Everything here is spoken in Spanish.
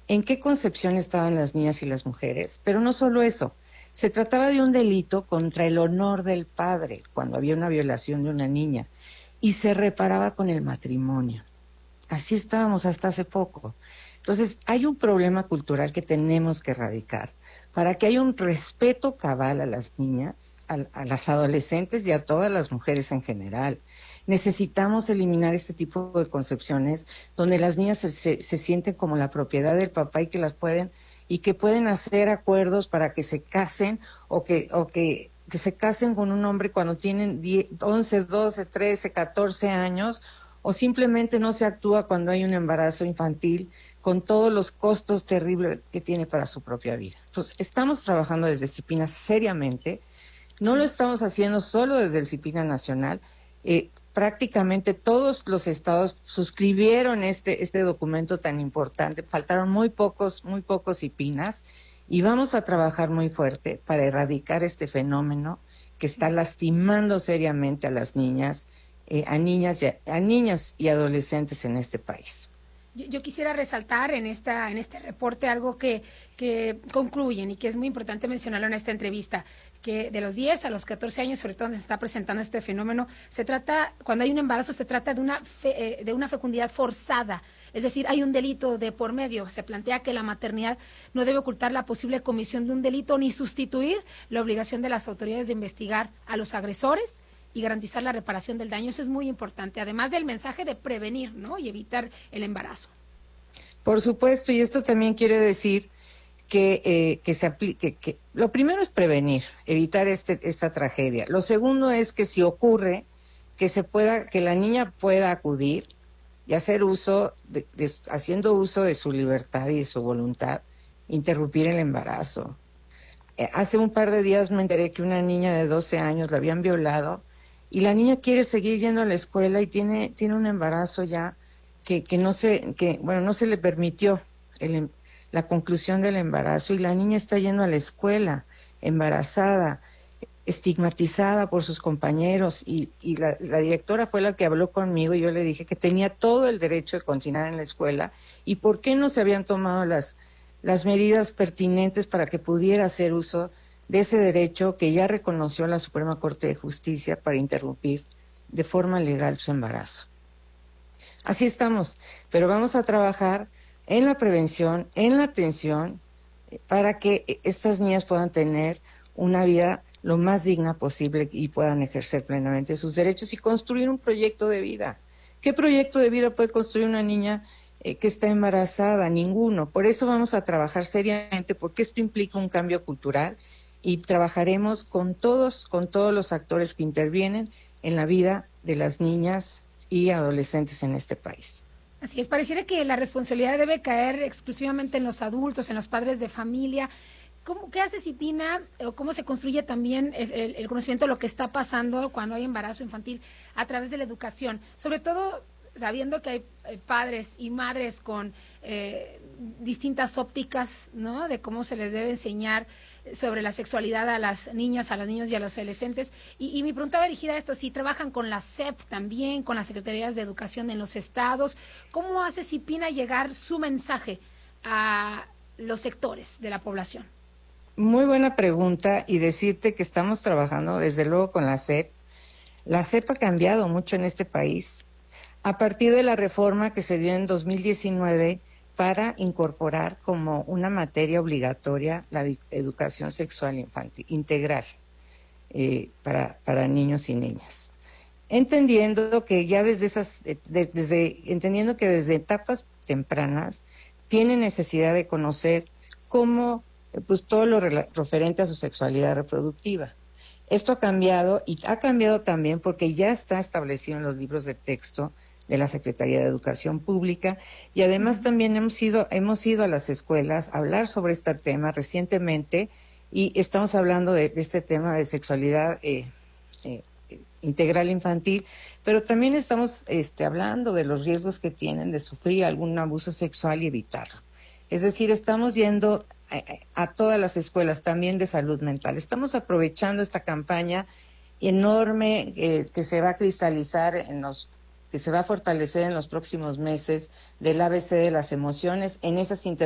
en qué concepción estaban las niñas y las mujeres, pero no solo eso. Se trataba de un delito contra el honor del padre cuando había una violación de una niña y se reparaba con el matrimonio. Así estábamos hasta hace poco. Entonces, hay un problema cultural que tenemos que erradicar para que haya un respeto cabal a las niñas, a las adolescentes y a todas las mujeres en general. Necesitamos eliminar este tipo de concepciones donde las niñas se sienten como la propiedad del papá y que pueden hacer acuerdos para que se casen que se casen con un hombre cuando tienen 10, 11, 12, 13, 14 años, o simplemente no se actúa cuando hay un embarazo infantil con todos los costos terribles que tiene para su propia vida. Entonces, estamos trabajando desde CIPINA seriamente, no lo estamos haciendo solo desde el CIPINA Nacional, prácticamente todos los estados suscribieron este documento tan importante, faltaron muy pocos CIPINAs, y vamos a trabajar muy fuerte para erradicar este fenómeno que está lastimando seriamente a las niñas, a niñas y adolescentes en este país. Yo quisiera resaltar en este reporte algo que concluyen y que es muy importante mencionarlo en esta entrevista, que de los 10 a los 14 años, sobre todo donde se está presentando este fenómeno, se trata, cuando hay un embarazo, se trata de una fecundidad forzada, es decir, hay un delito de por medio. Se plantea que la maternidad no debe ocultar la posible comisión de un delito ni sustituir la obligación de las autoridades de investigar a los agresores y garantizar la reparación del daño. Eso es muy importante, además del mensaje de prevenir, ¿no?, y evitar el embarazo. Por supuesto, y esto también quiere decir que se aplique, que lo primero es prevenir, evitar esta tragedia. Lo segundo es que si ocurre, que la niña pueda acudir y hacer haciendo uso de su libertad y de su voluntad, interrumpir el embarazo. Hace un par de días me enteré que una niña de 12 años la habían violado y la niña quiere seguir yendo a la escuela y tiene un embarazo ya no se le permitió la conclusión del embarazo, y la niña está yendo a la escuela embarazada, estigmatizada por sus compañeros, y la directora fue la que habló conmigo y yo le dije que tenía todo el derecho de continuar en la escuela y por qué no se habían tomado las medidas pertinentes para que pudiera hacer uso de ese derecho que ya reconoció la Suprema Corte de Justicia para interrumpir de forma legal su embarazo. Así estamos, pero vamos a trabajar en la prevención, en la atención, para que estas niñas puedan tener una vida lo más digna posible y puedan ejercer plenamente sus derechos y construir un proyecto de vida. ¿Qué proyecto de vida puede construir una niña que está embarazada? Ninguno. Por eso vamos a trabajar seriamente, porque esto implica un cambio cultural, y trabajaremos con todos los actores que intervienen en la vida de las niñas y adolescentes en este país. Así es, pareciera que la responsabilidad debe caer exclusivamente en los adultos, en los padres de familia. ¿Qué hace CIPINA o cómo se construye también el conocimiento de lo que está pasando cuando hay embarazo infantil a través de la educación? Sobre todo sabiendo que hay padres y madres con distintas ópticas, ¿no?, de cómo se les debe enseñar sobre la sexualidad a las niñas, a los niños y a los adolescentes. Y mi pregunta va dirigida a esto: si trabajan con la SEP también, con las Secretarías de Educación en los estados, ¿cómo hace CIPINA llegar su mensaje a los sectores de la población? Muy buena pregunta, y decirte que estamos trabajando desde luego con la SEP. La SEP ha cambiado mucho en este país a partir de la reforma que se dio en 2019 para incorporar como una materia obligatoria la educación sexual infantil integral para niños y niñas. Entendiendo que ya entendiendo que desde etapas tempranas tienen necesidad de conocer cómo, pues, todo lo referente a su sexualidad reproductiva. Esto ha cambiado, y ha cambiado también porque ya está establecido en los libros de texto de la Secretaría de Educación Pública, y además también hemos ido a las escuelas a hablar sobre este tema recientemente, y estamos hablando de este tema de sexualidad integral infantil, pero también estamos hablando de los riesgos que tienen de sufrir algún abuso sexual y evitarlo. Es decir, estamos yendo a todas las escuelas, también de salud mental. Estamos aprovechando esta campaña enorme que se va a cristalizar que se va a fortalecer en los próximos meses, del ABC de las emociones, en esas